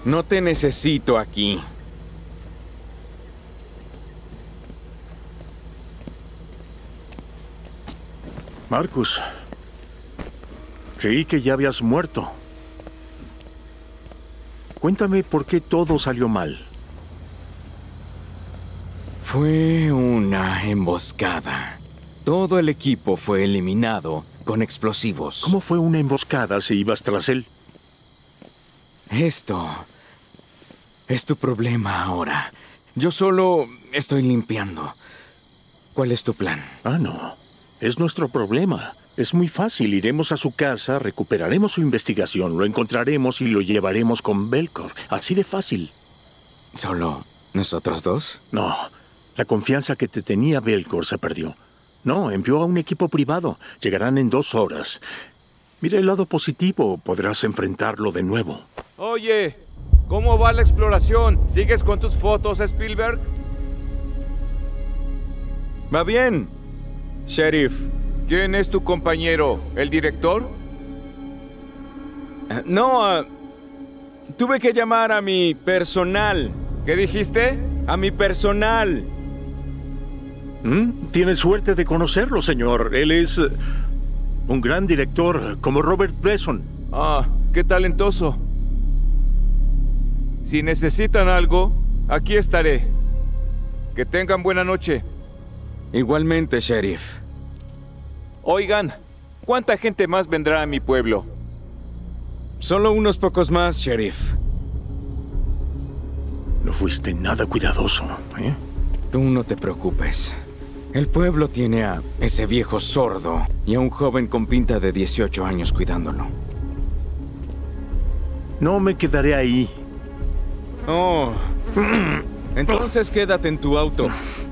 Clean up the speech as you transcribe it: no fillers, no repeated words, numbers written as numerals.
No te necesito aquí. Marcus, creí que ya habías muerto. Cuéntame por qué todo salió mal. Fue una emboscada. Todo el equipo fue eliminado con explosivos. ¿Cómo fue una emboscada si ibas tras él? Esto es tu problema ahora. Yo solo estoy limpiando. ¿Cuál es tu plan? Ah, no. Es nuestro problema. Es muy fácil. Iremos a su casa, recuperaremos su investigación, lo encontraremos y lo llevaremos con Belcor. Así de fácil. ¿Solo nosotros dos? No. La confianza que te tenía Belcor se perdió. No, envió a un equipo privado. Llegarán en 2 horas. Mira el lado positivo. Podrás enfrentarlo de nuevo. Oye, ¿cómo va la exploración? ¿Sigues con tus fotos, Spielberg? Va bien, Sheriff. ¿Quién es tu compañero? ¿El director? No, tuve que llamar a mi personal. ¿Qué dijiste? A mi personal. Tiene suerte de conocerlo, señor. Él es un gran director, como Robert Bresson. Ah, qué talentoso. Si necesitan algo, aquí estaré. Que tengan buena noche. Igualmente, Sheriff. Oigan, ¿cuánta gente más vendrá a mi pueblo? Solo unos pocos más, Sheriff. No fuiste nada cuidadoso, ¿eh? Tú no te preocupes. El pueblo tiene a ese viejo sordo y a un joven con pinta de 18 años cuidándolo. No me quedaré ahí. Oh. Entonces quédate en tu auto.